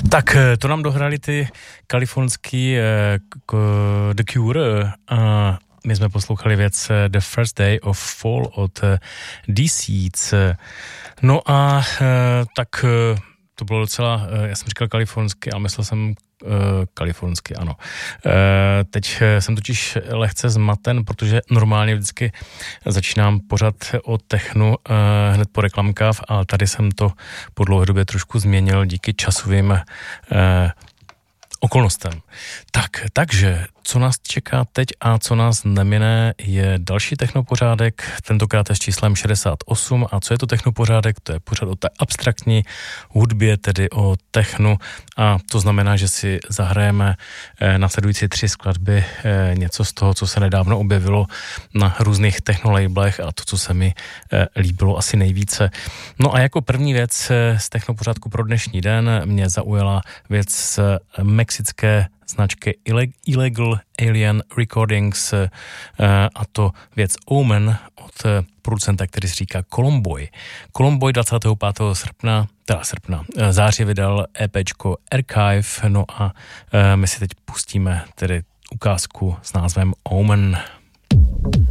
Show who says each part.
Speaker 1: Tak to nám dohrali ty kalifornský The Cure a my jsme poslouchali věc The First Day of Fall od D-Seeds. No a tak to bylo docela, já jsem říkal kalifornsky a myslel jsem kalifornsky, ano. Teď jsem totiž lehce zmaten, protože normálně vždycky začínám pořad o technu hned po reklamkách, ale tady jsem to po dlouhé době trošku změnil díky časovým okolnostem. Takže, co nás čeká teď a co nás nemine, je další technopořádek, tentokrát je s číslem 68. A co je to technopořádek? To je pořád o té abstraktní hudbě, tedy o technu, a to znamená, že si zahrajeme následující 3 skladby, něco z toho, co se nedávno objevilo na různých technolabelech a to, co se mi líbilo asi nejvíce. No a jako první věc z technopořádku pro dnešní den mě zaujala věc z mexické značky Illegal Alien Recordings, a to věc Omen od producenta, který se říká Colomboy. Colomboy 25. září vydal EPčko Archive, no a my si teď pustíme tedy ukázku s názvem Omen.